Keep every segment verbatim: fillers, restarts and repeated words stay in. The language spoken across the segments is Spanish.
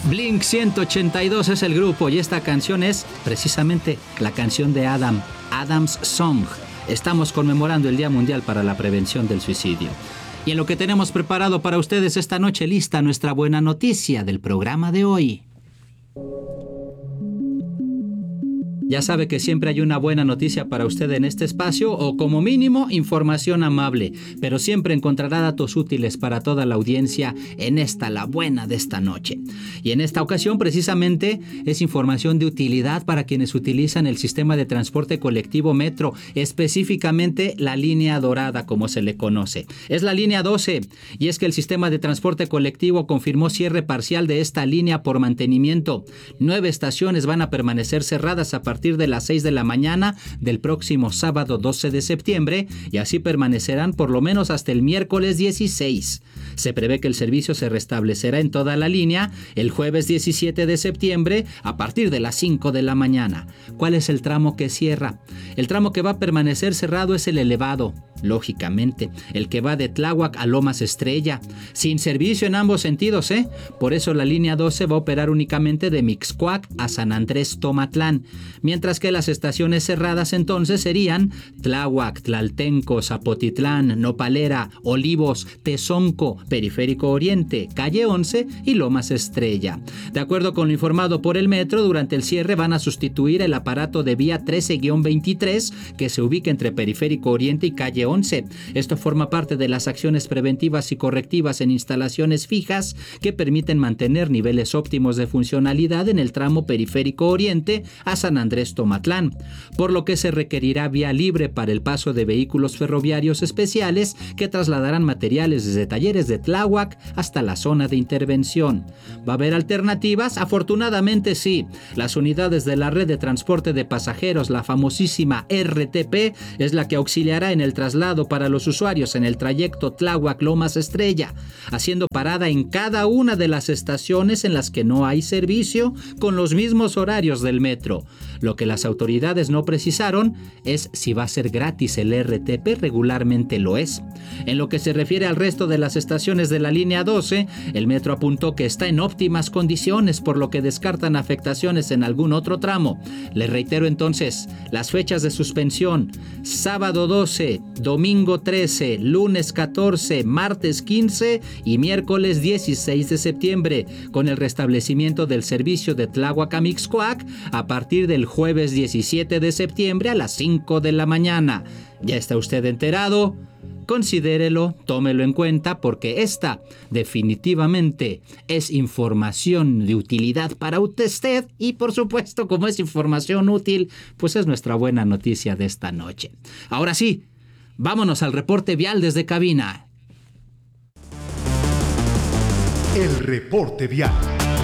Blink ciento ochenta y dos es el grupo y esta canción es precisamente la canción de Adam, Adam's Song. Estamos conmemorando el Día Mundial para la Prevención del Suicidio. Y en lo que tenemos preparado para ustedes esta noche, lista nuestra buena noticia del programa de hoy. Ya sabe que siempre hay una buena noticia para usted en este espacio o como mínimo información amable, pero siempre encontrará datos útiles para toda la audiencia en esta, la buena de esta noche. Y en esta ocasión precisamente es información de utilidad para quienes utilizan el sistema de transporte colectivo Metro, específicamente la línea dorada como se le conoce. Es la línea doce y es que el sistema de transporte colectivo confirmó cierre parcial de esta línea por mantenimiento. Nueve estaciones van a permanecer cerradas a partir A partir de las seis de la mañana del próximo sábado doce de septiembre y así permanecerán por lo menos hasta el miércoles dieciséis. Se prevé que el servicio se restablecerá en toda la línea el jueves diecisiete de septiembre a partir de las cinco de la mañana. ¿Cuál es el tramo que cierra? El tramo que va a permanecer cerrado es el elevado, lógicamente, el que va de Tláhuac a Lomas Estrella, sin servicio en ambos sentidos, ¿eh? Por eso la línea doce va a operar únicamente de Mixcoac a San Andrés Tomatlán, mientras que las estaciones cerradas entonces serían Tláhuac, Tlaltenco, Zapotitlán, Nopalera, Olivos, Tezonco, Periférico Oriente, Calle once y Lomas Estrella. De acuerdo con lo informado por el Metro, durante el cierre van a sustituir el aparato de vía trece veintitrés que se ubica entre Periférico Oriente y Calle once. Esto forma parte de las acciones preventivas y correctivas en instalaciones fijas que permiten mantener niveles óptimos de funcionalidad en el tramo Periférico Oriente a San Andrés Tomatlán, por lo que se requerirá vía libre para el paso de vehículos ferroviarios especiales que trasladarán materiales desde talleres de Tláhuac hasta la zona de intervención. ¿Va a haber alternativas? Afortunadamente sí. Las unidades de la red de transporte de pasajeros, la famosísima R T P, es la que auxiliará en el traslado para los usuarios en el trayecto Tláhuac-Lomas Estrella, haciendo parada en cada una de las estaciones en las que no hay servicio con los mismos horarios del metro. Lo que las autoridades no precisaron es si va a ser gratis el R T P, regularmente lo es. En lo que se refiere al resto de las estaciones de la línea doce, el metro apuntó que está en óptimas condiciones, por lo que descartan afectaciones en algún otro tramo. Les reitero entonces las fechas de suspensión: sábado doce, domingo trece, lunes catorce, martes quince y miércoles dieciséis de septiembre, con el restablecimiento del servicio de Tláhuac a Mixcoac a partir del jueves diecisiete de septiembre a las cinco de la mañana. ¿Ya está usted enterado? Considérelo, tómelo en cuenta, porque esta definitivamente es información de utilidad para usted y, por supuesto, como es información útil, pues es nuestra buena noticia de esta noche. Ahora sí, vámonos al reporte vial desde cabina. El reporte vial.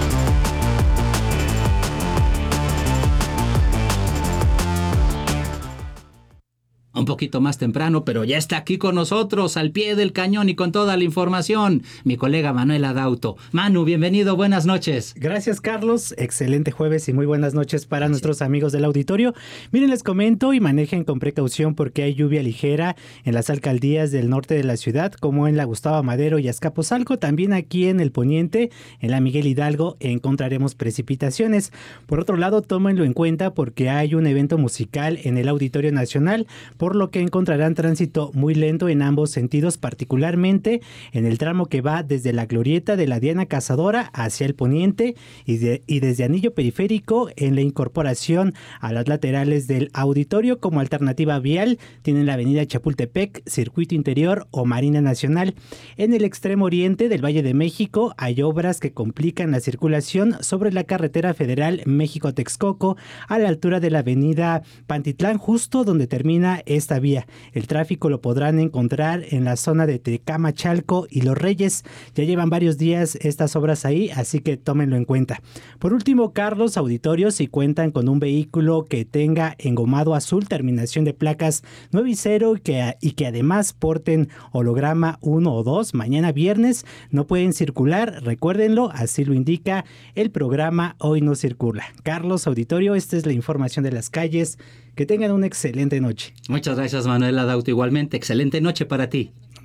Un poquito más temprano, pero ya está aquí con nosotros, al pie del cañón y con toda la información, mi colega Manuel Adauto. Manu, bienvenido, buenas noches. Gracias, Carlos. Excelente jueves y muy buenas noches para Gracias. Nuestros amigos del auditorio. Miren, les comento y manejen con precaución porque hay lluvia ligera en las alcaldías del norte de la ciudad, como en la Gustavo Madero y Azcapotzalco. También aquí en el poniente, en la Miguel Hidalgo, encontraremos precipitaciones. Por otro lado, tómenlo en cuenta porque hay un evento musical en el Auditorio Nacional, por lo que encontrarán tránsito muy lento en ambos sentidos, particularmente en el tramo que va desde la glorieta de la Diana Cazadora hacia el poniente y, de, y desde Anillo Periférico en la incorporación a las laterales del auditorio. Como alternativa vial tienen la avenida Chapultepec, Circuito Interior o Marina Nacional. En el extremo oriente del Valle de México hay obras que complican la circulación sobre la carretera federal México-Texcoco a la altura de la avenida Pantitlán, justo donde termina esta vía. El tráfico lo podrán encontrar en la zona de Tecamachalco y Los Reyes. Ya llevan varios días estas obras ahí, así que tómenlo en cuenta. Por último, Carlos, auditorio, si cuentan con un vehículo que tenga engomado azul, terminación de placas nueve y cero y que, y que además porten holograma uno o dos, mañana viernes no pueden circular. Recuérdenlo, así lo indica el programa Hoy No Circula. Carlos, auditorio, esta es la información de las calles. Que tengan una excelente noche. Muchas gracias, Manuel Adauto. Igualmente, excelente noche para ti.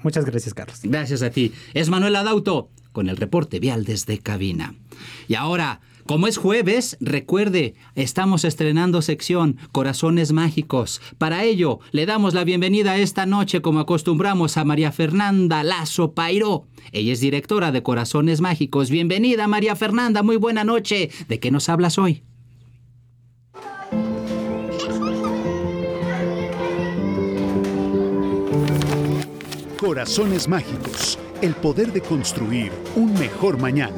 Muchas gracias, Carlos. Gracias a ti. Es Manuel Adauto con el reporte vial desde cabina. Y ahora, como es jueves, recuerde, estamos estrenando sección Corazones Mágicos. Para ello, le damos la bienvenida esta noche, como acostumbramos, a María Fernanda Lazo Pairó. Ella es directora de Corazones Mágicos. Bienvenida, María Fernanda, muy buena noche. ¿De qué nos hablas hoy? Corazones Mágicos, el poder de construir un mejor mañana.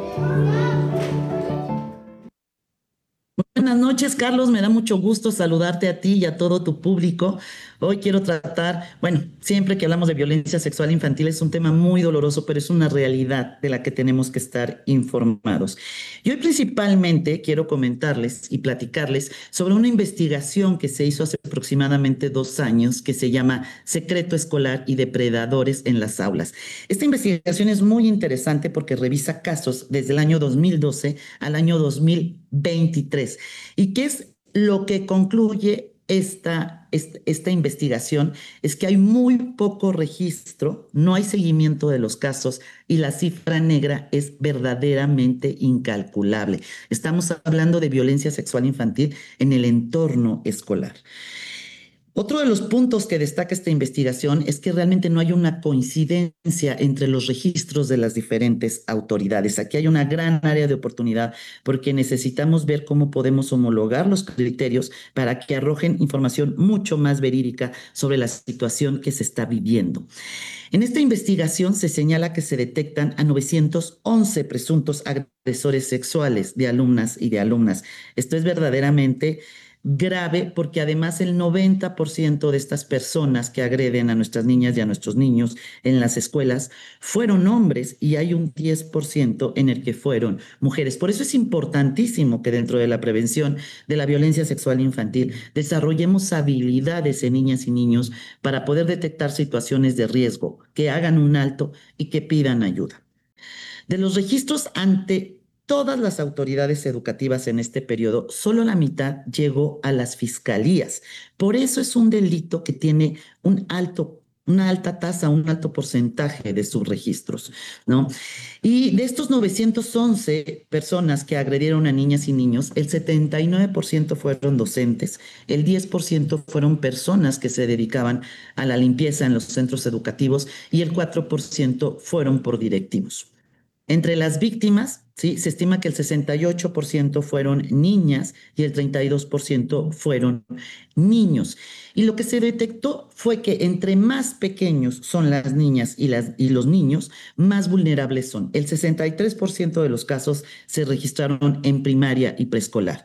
Buenas noches, Carlos. Me da mucho gusto saludarte a ti y a todo tu público. Hoy quiero tratar, bueno, siempre que hablamos de violencia sexual infantil es un tema muy doloroso, pero es una realidad de la que tenemos que estar informados. Y hoy principalmente quiero comentarles y platicarles sobre una investigación que se hizo hace aproximadamente dos años que se llama Secreto Escolar y Depredadores en las Aulas. Esta investigación es muy interesante porque revisa casos desde el año dos mil doce al año dos mil veintitrés. ¿Y qué es lo que concluye esta, esta, esta investigación? Es que hay muy poco registro, no hay seguimiento de los casos y la cifra negra es verdaderamente incalculable. Estamos hablando de violencia sexual infantil en el entorno escolar. Otro de los puntos que destaca esta investigación es que realmente no hay una coincidencia entre los registros de las diferentes autoridades. Aquí hay una gran área de oportunidad porque necesitamos ver cómo podemos homologar los criterios para que arrojen información mucho más verídica sobre la situación que se está viviendo. En esta investigación se señala que se detectan a novecientos once presuntos agresores sexuales de alumnas y de alumnas. Esto es verdaderamente grave porque además el noventa por ciento de estas personas que agreden a nuestras niñas y a nuestros niños en las escuelas fueron hombres y hay un diez por ciento en el que fueron mujeres. Por eso es importantísimo que dentro de la prevención de la violencia sexual infantil desarrollemos habilidades en niñas y niños para poder detectar situaciones de riesgo, que hagan un alto y que pidan ayuda. De los registros ante todas las autoridades educativas en este periodo, solo la mitad llegó a las fiscalías. Por eso es un delito que tiene un alto, una alta tasa, un alto porcentaje de subregistros, ¿no? Y de estos novecientos once personas que agredieron a niñas y niños, el setenta y nueve por ciento fueron docentes, el diez por ciento fueron personas que se dedicaban a la limpieza en los centros educativos y el cuatro por ciento fueron por directivos. Entre las víctimas, ¿sí?, se estima que el sesenta y ocho por ciento fueron niñas y el treinta y dos por ciento fueron niños. Y lo que se detectó fue que entre más pequeños son las niñas y, las, y los niños, más vulnerables son. El sesenta y tres por ciento de los casos se registraron en primaria y preescolar.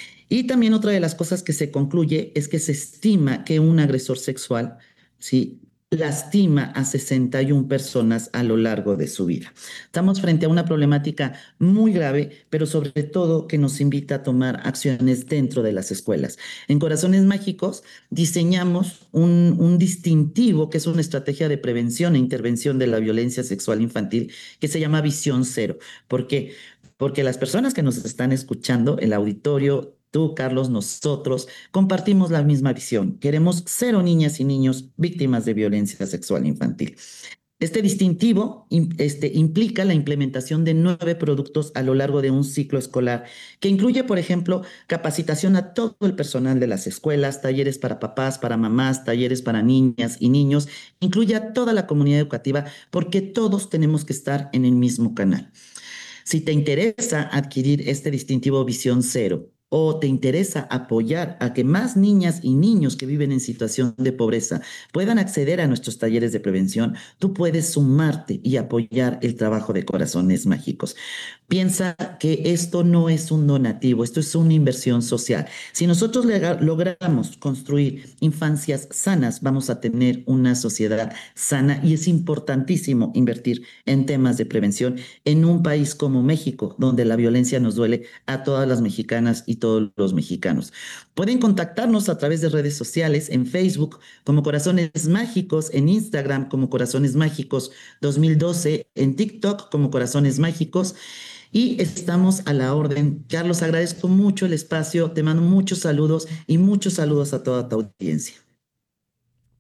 Y también otra de las cosas que se concluye es que se estima que un agresor sexual, ¿sí?, lastima a sesenta y una personas a lo largo de su vida. Estamos frente a una problemática muy grave, pero sobre todo que nos invita a tomar acciones dentro de las escuelas. En Corazones Mágicos diseñamos un, un distintivo que es una estrategia de prevención e intervención de la violencia sexual infantil que se llama Visión Cero. ¿Por qué? Porque las personas que nos están escuchando, el auditorio, tú, Carlos, nosotros, compartimos la misma visión. Queremos cero niñas y niños víctimas de violencia sexual infantil. Este distintivo este, implica la implementación de nueve productos a lo largo de un ciclo escolar, que incluye, por ejemplo, capacitación a todo el personal de las escuelas, talleres para papás, para mamás, talleres para niñas y niños, incluye a toda la comunidad educativa, porque todos tenemos que estar en el mismo canal. Si te interesa adquirir este distintivo Visión Cero, o te interesa apoyar a que más niñas y niños que viven en situación de pobreza puedan acceder a nuestros talleres de prevención, tú puedes sumarte y apoyar el trabajo de Corazones Mágicos. Piensa que esto no es un donativo, esto es una inversión social. Si nosotros logramos construir infancias sanas, vamos a tener una sociedad sana y es importantísimo invertir en temas de prevención en un país como México, donde la violencia nos duele a todas las mexicanas y todos los mexicanos. Pueden contactarnos a través de redes sociales, en Facebook como Corazones Mágicos, en Instagram como Corazones Mágicos dos mil doce, en TikTok como Corazones Mágicos y estamos a la orden. Carlos, agradezco mucho el espacio, te mando muchos saludos y muchos saludos a toda tu audiencia.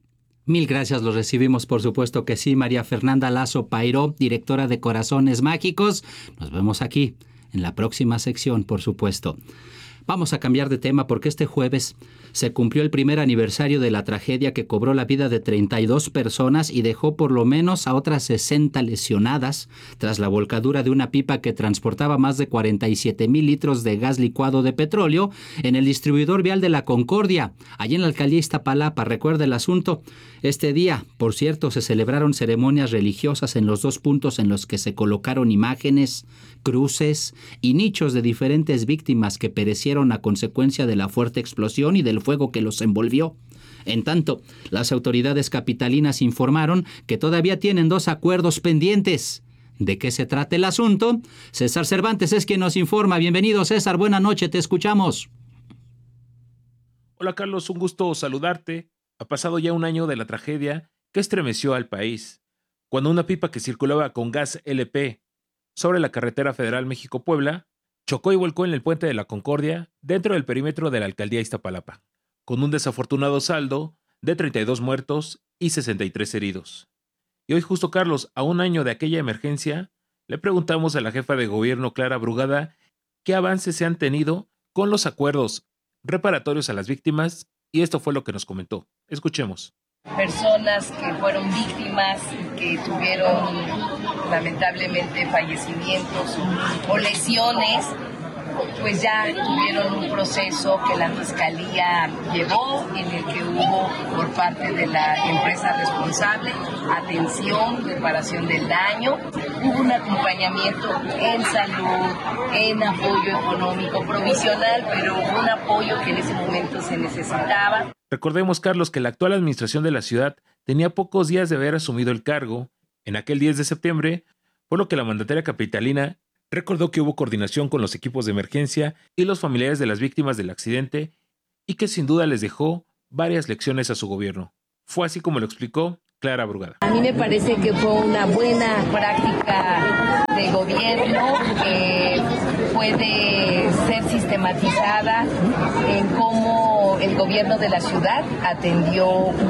Mil gracias, los recibimos, por supuesto que sí. María Fernanda Lazo Pairó, directora de Corazones Mágicos. Nos vemos aquí en la próxima sección, por supuesto. Vamos a cambiar de tema porque este jueves se cumplió el primer aniversario de la tragedia que cobró la vida de treinta y dos personas y dejó por lo menos a otras sesenta lesionadas tras la volcadura de una pipa que transportaba más de cuarenta y siete mil litros de gas licuado de petróleo en el distribuidor vial de la Concordia, allí en la alcaldía Iztapalapa. Recuerda el asunto. Este día, por cierto, se celebraron ceremonias religiosas en los dos puntos en los que se colocaron imágenes, cruces y nichos de diferentes víctimas que perecieron a consecuencia de la fuerte explosión y del fuego que los envolvió. En tanto, las autoridades capitalinas informaron que todavía tienen dos acuerdos pendientes. ¿De qué se trata el asunto? César Cervantes es quien nos informa. Bienvenido, César. Buenas noches, te escuchamos. Hola, Carlos. Un gusto saludarte. Ha pasado ya un año de la tragedia que estremeció al país, cuando una pipa que circulaba con gas L P sobre la carretera federal México-Puebla chocó y volcó en el puente de la Concordia dentro del perímetro de la alcaldía Iztapalapa, con un desafortunado saldo de treinta y dos muertos y sesenta y tres heridos. Y hoy justo, Carlos, a un año de aquella emergencia, le preguntamos a la jefa de gobierno, Clara Brugada, qué avances se han tenido con los acuerdos reparatorios a las víctimas, y esto fue lo que nos comentó. Escuchemos. Personas que fueron víctimas y que tuvieron lamentablemente fallecimientos o lesiones, pues ya tuvieron un proceso que la Fiscalía llevó, en el que hubo por parte de la empresa responsable atención, reparación del daño, hubo un acompañamiento en salud, en apoyo económico provisional, pero un apoyo que en ese momento se necesitaba. Recordemos, Carlos, que la actual administración de la ciudad tenía pocos días de haber asumido el cargo en aquel diez de septiembre, por lo que la mandataria capitalina recordó que hubo coordinación con los equipos de emergencia y los familiares de las víctimas del accidente y que sin duda les dejó varias lecciones a su gobierno. Fue así como lo explicó Clara Brugada. A mí me parece que fue una buena práctica de gobierno que puede ser sistematizada en cómo el gobierno de la ciudad atendió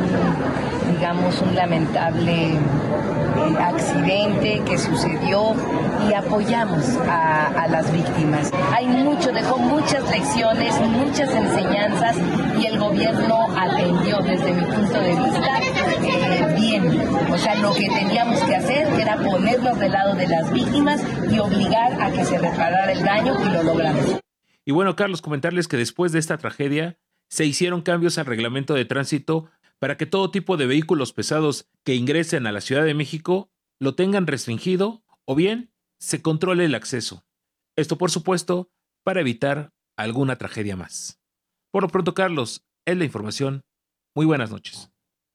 un, digamos, un lamentable eh, accidente que sucedió y apoyamos a, a las víctimas. Hay mucho, dejó muchas lecciones, muchas enseñanzas y el gobierno atendió desde mi punto de vista eh, bien. O sea, lo que teníamos que hacer era ponernos del lado de las víctimas y obligar a que se reparara el daño y lo logramos. Y bueno, Carlos, comentarles que después de esta tragedia se hicieron cambios al reglamento de tránsito para que todo tipo de vehículos pesados que ingresen a la Ciudad de México lo tengan restringido o bien se controle el acceso. Esto, por supuesto, para evitar alguna tragedia más. Por lo pronto, Carlos, es la información. Muy buenas noches.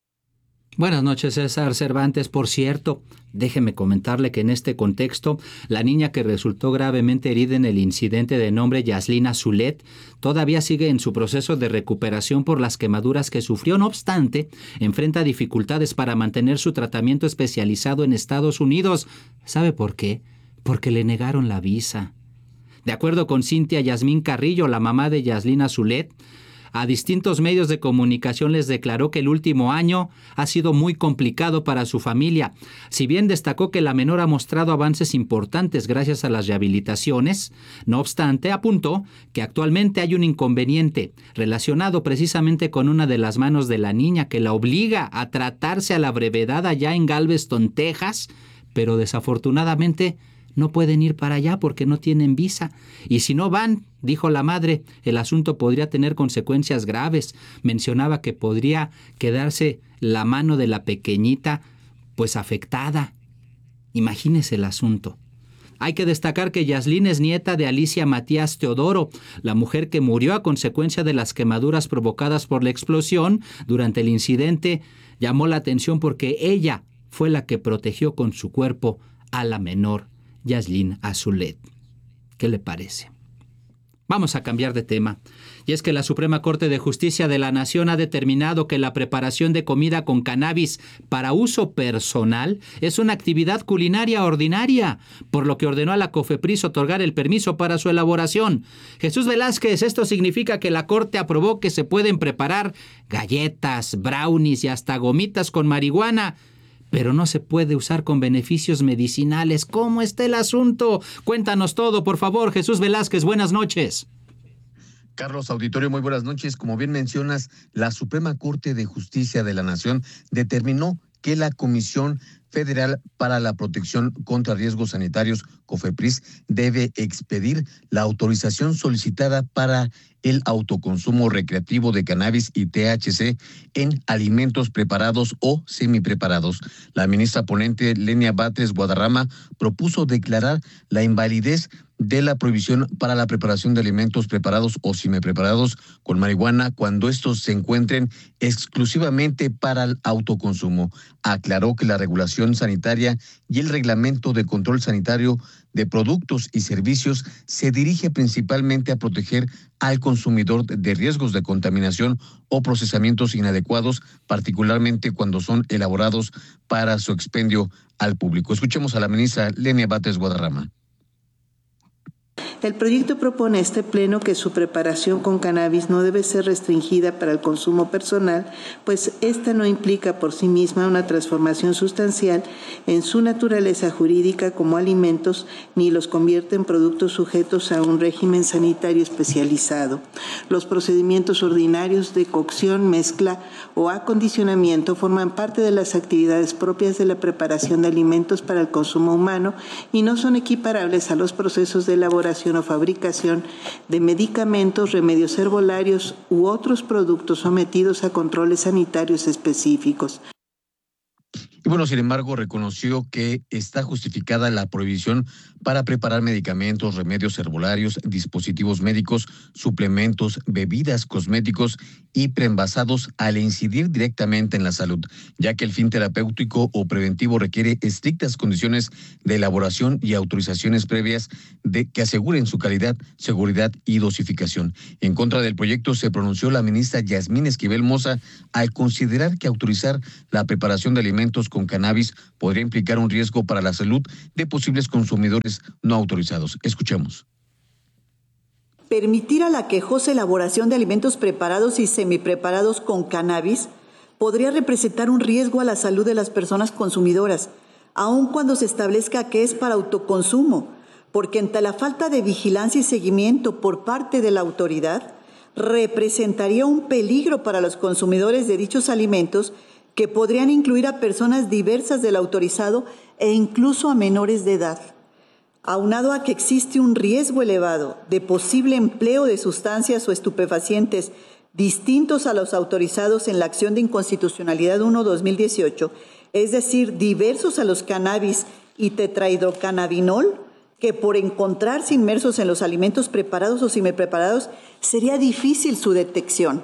Buenas noches, César Cervantes. Por cierto, déjeme comentarle que en este contexto, la niña que resultó gravemente herida en el incidente de nombre Yaslina Zulet todavía sigue en su proceso de recuperación por las quemaduras que sufrió. No obstante, enfrenta dificultades para mantener su tratamiento especializado en Estados Unidos. ¿Sabe por qué? Porque le negaron la visa. De acuerdo con Cintia Yasmín Carrillo, la mamá de Yaslina Zulet, a distintos medios de comunicación les declaró que el último año ha sido muy complicado para su familia. Si bien destacó que la menor ha mostrado avances importantes gracias a las rehabilitaciones, no obstante apuntó que actualmente hay un inconveniente relacionado precisamente con una de las manos de la niña que la obliga a tratarse a la brevedad allá en Galveston, Texas, pero desafortunadamente no pueden ir para allá porque no tienen visa. Y si no van, dijo la madre, el asunto podría tener consecuencias graves. Mencionaba que podría quedarse la mano de la pequeñita pues afectada. Imagínese el asunto. Hay que destacar que Yaslin es nieta de Alicia Matías Teodoro, la mujer que murió a consecuencia de las quemaduras provocadas por la explosión. Durante el incidente llamó la atención porque ella fue la que protegió con su cuerpo a la menor Yaslin Zulet. ¿Qué le parece? Vamos a cambiar de tema. Y es que la Suprema Corte de Justicia de la Nación ha determinado que la preparación de comida con cannabis para uso personal es una actividad culinaria ordinaria, por lo que ordenó a la COFEPRIS otorgar el permiso para su elaboración. Jesús Velázquez, esto significa que la Corte aprobó que se pueden preparar galletas, brownies y hasta gomitas con marihuana, pero no se puede usar con beneficios medicinales. ¿Cómo está el asunto? Cuéntanos todo, por favor, Jesús Velázquez. Buenas noches. Carlos, auditorio, muy buenas noches. Como bien mencionas, la Suprema Corte de Justicia de la Nación determinó que la Comisión Federal para la Protección contra Riesgos Sanitarios, COFEPRIS, debe expedir la autorización solicitada para el autoconsumo recreativo de cannabis y T H C en alimentos preparados o semipreparados. La ministra ponente Lenia Batres Guadarrama propuso declarar la invalidez de la prohibición para la preparación de alimentos preparados o semipreparados con marihuana cuando estos se encuentren exclusivamente para el autoconsumo. Aclaró que la regulación sanitaria y el reglamento de control sanitario de productos y servicios se dirige principalmente a proteger al consumidor de riesgos de contaminación o procesamientos inadecuados, particularmente cuando son elaborados para su expendio al público. Escuchemos a la ministra Lenia Batres Guadarrama. El proyecto propone a este pleno que su preparación con cannabis no debe ser restringida para el consumo personal, pues esta no implica por sí misma una transformación sustancial en su naturaleza jurídica como alimentos, ni los convierte en productos sujetos a un régimen sanitario especializado. Los procedimientos ordinarios de cocción, mezcla o acondicionamiento forman parte de las actividades propias de la preparación de alimentos para el consumo humano y no son equiparables a los procesos de elaboración o fabricación de medicamentos, remedios herbolarios u otros productos sometidos a controles sanitarios específicos. Y bueno, sin embargo, reconoció que está justificada la prohibición para preparar medicamentos, remedios herbolarios, dispositivos médicos, suplementos, bebidas, cosméticos y preenvasados al incidir directamente en la salud, ya que el fin terapéutico o preventivo requiere estrictas condiciones de elaboración y autorizaciones previas de que aseguren su calidad, seguridad y dosificación. En contra del proyecto se pronunció la ministra Yasmín Esquivel Moza al considerar que autorizar la preparación de alimentos con cannabis podría implicar un riesgo para la salud de posibles consumidores no autorizados. Escuchemos. Permitir a la quejosa elaboración de alimentos preparados y semipreparados con cannabis podría representar un riesgo a la salud de las personas consumidoras, aun cuando se establezca que es para autoconsumo, porque ante la falta de vigilancia y seguimiento por parte de la autoridad, representaría un peligro para los consumidores de dichos alimentos que podrían incluir a personas diversas del autorizado e incluso a menores de edad. Aunado a que existe un riesgo elevado de posible empleo de sustancias o estupefacientes distintos a los autorizados en la acción de inconstitucionalidad uno barra dos mil dieciocho, es decir, diversos a los cannabis y tetrahidrocannabinol, que por encontrarse inmersos en los alimentos preparados o semipreparados, sería difícil su detección.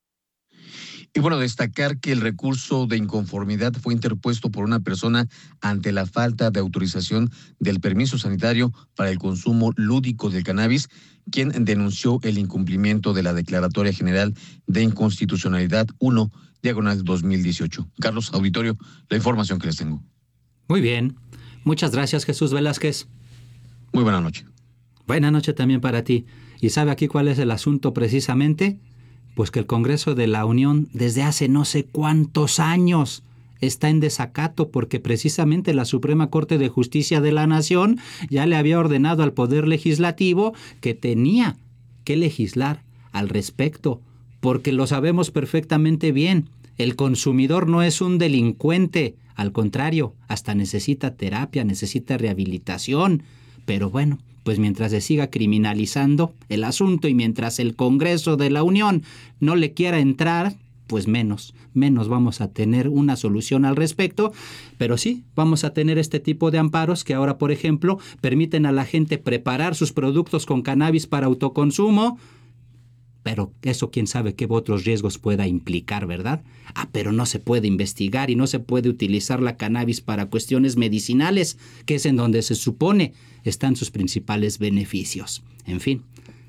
Y bueno, destacar que el recurso de inconformidad fue interpuesto por una persona ante la falta de autorización del permiso sanitario para el consumo lúdico del cannabis, quien denunció el incumplimiento de la Declaratoria General de Inconstitucionalidad uno, diagonal dos mil dieciocho. Carlos, auditorio, la información que les tengo. Muy bien. Muchas gracias, Jesús Velázquez. Muy buena noche. Buena noche también para ti. ¿Y sabe aquí cuál es el asunto precisamente? Pues que el Congreso de la Unión desde hace no sé cuántos años está en desacato porque precisamente la Suprema Corte de Justicia de la Nación ya le había ordenado al Poder Legislativo que tenía que legislar al respecto, porque lo sabemos perfectamente bien. El consumidor no es un delincuente, al contrario, hasta necesita terapia, necesita rehabilitación. Pero bueno, pues mientras se siga criminalizando el asunto y mientras el Congreso de la Unión no le quiera entrar, pues menos, menos vamos a tener una solución al respecto. Pero sí, vamos a tener este tipo de amparos que ahora, por ejemplo, permiten a la gente preparar sus productos con cannabis para autoconsumo. Pero eso quién sabe qué otros riesgos pueda implicar, ¿verdad? Ah, pero no se puede investigar y no se puede utilizar la cannabis para cuestiones medicinales, que es en donde se supone están sus principales beneficios. En fin,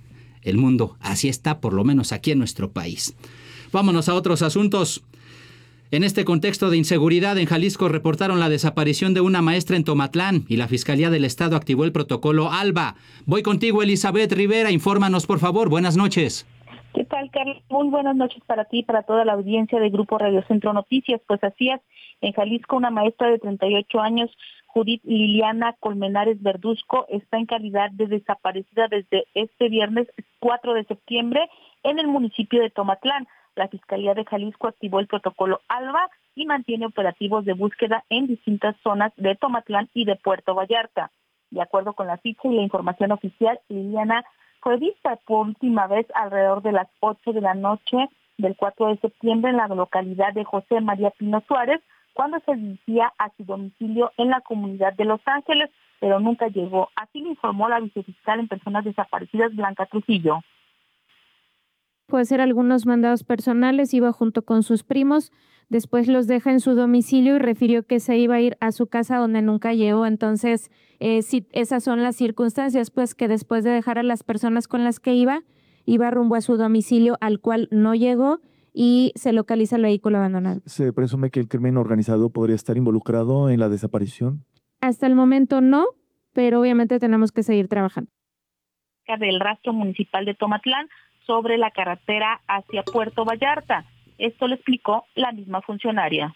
el mundo así está, por lo menos aquí en nuestro país. Vámonos a otros asuntos. En este contexto de inseguridad en Jalisco reportaron la desaparición de una maestra en Tomatlán y la Fiscalía del Estado activó el protocolo ALBA. Voy contigo, Elizabeth Rivera, infórmanos por favor. Buenas noches. ¿Qué tal, Carlos? Muy buenas noches para ti y para toda la audiencia de Grupo Radio Centro Noticias. Pues así es, en Jalisco una maestra de treinta y ocho años, Judith Liliana Colmenares Verduzco, está en calidad de desaparecida desde este viernes cuatro de septiembre en el municipio de Tomatlán. La Fiscalía de Jalisco activó el protocolo ALBA y mantiene operativos de búsqueda en distintas zonas de Tomatlán y de Puerto Vallarta. De acuerdo con la ficha y la información oficial, Liliana fue vista por última vez alrededor de las ocho de la noche del cuatro de septiembre en la localidad de José María Pino Suárez, cuando se dirigía a su domicilio en la comunidad de Los Ángeles, pero nunca llegó. Así lo informó la vicefiscal en personas desaparecidas, Blanca Trujillo. Puede hacer algunos mandados personales, iba junto con sus primos, después los deja en su domicilio y refirió que se iba a ir a su casa donde nunca llegó. Entonces, eh, si esas son las circunstancias, pues que después de dejar a las personas con las que iba, iba rumbo a su domicilio al cual no llegó y se localiza el vehículo abandonado. ¿Se presume que el crimen organizado podría estar involucrado en la desaparición? Hasta el momento no, pero obviamente tenemos que seguir trabajando. Del rastro municipal de Tomatlán sobre la carretera hacia Puerto Vallarta. Esto lo explicó la misma funcionaria.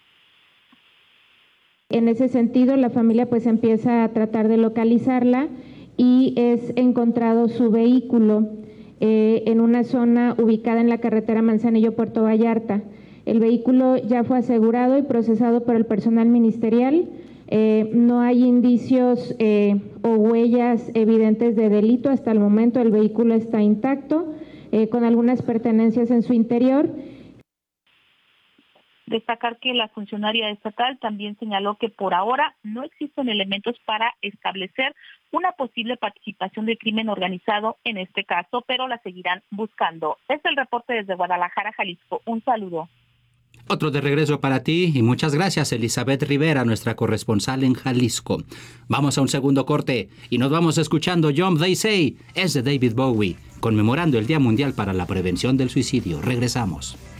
En ese sentido, la familia pues empieza a tratar de localizarla y es encontrado su vehículo eh, en una zona ubicada en la carretera Manzanillo-Puerto Vallarta. El vehículo ya fue asegurado y procesado por el personal ministerial. Eh, no hay indicios eh, o huellas evidentes de delito. Hasta el momento el vehículo está intacto, eh, con algunas pertenencias en su interior. Destacar que la funcionaria estatal también señaló que por ahora no existen elementos para establecer una posible participación del crimen organizado en este caso, pero la seguirán buscando. Es el reporte desde Guadalajara, Jalisco. Un saludo. Otro de regreso para ti y muchas gracias, Elizabeth Rivera, nuestra corresponsal en Jalisco. Vamos a un segundo corte y nos vamos escuchando Jump They Say, es de David Bowie, conmemorando el Día Mundial para la Prevención del Suicidio. Regresamos.